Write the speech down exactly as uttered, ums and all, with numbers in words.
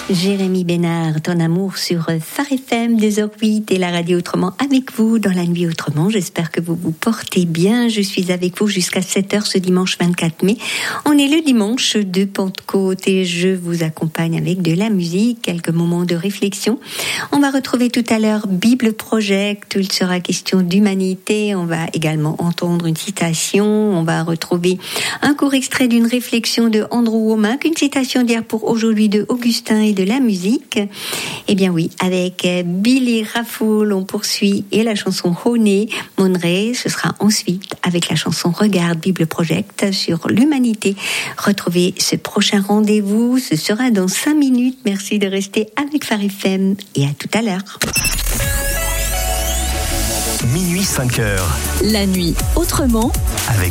Jérémy Bénard, ton amour sur Phare F M, deux heures huit et la radio Autrement avec vous dans la nuit Autrement. J'espère que vous vous portez bien. Je suis avec vous jusqu'à sept heures ce dimanche vingt-quatre mai. On est le dimanche de Pentecôte et je vous accompagne avec de la musique, quelques moments de réflexion. On va retrouver tout à l'heure Bible Project où il sera question d'humanité. On va également entendre une citation. On va retrouver un court extrait d'une réflexion de Andrew Wommack, une citation d'hier pour aujourd'hui de Augustin et de la musique. Eh bien oui, avec Billy Raffoul, on poursuit et la chanson Honey, Monray, ce sera ensuite avec la chanson Regarde Bible Project sur l'humanité. Retrouvez ce prochain rendez-vous, ce sera dans cinq minutes. Merci de rester avec Phare F M et à tout à l'heure. Minuit cinq heures. La nuit Autrement avec